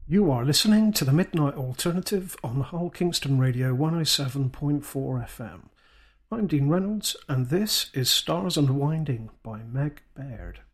You are listening to the Midnight Alternative on Hull Kingston Radio 107.4 FM. I'm Dean Reynolds, and this is Stars Unwinding by Meg Baird.